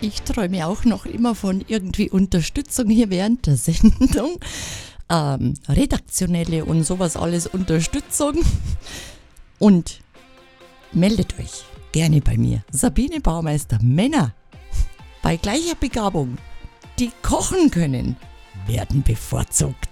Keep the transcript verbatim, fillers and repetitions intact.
Ich träume auch noch immer von irgendwie Unterstützung hier während der Sendung. Ähm, redaktionelle und sowas alles Unterstützung. Und meldet euch gerne bei mir. Sabine Baumeister, Männer bei gleicher Begabung, die kochen können, werden bevorzugt.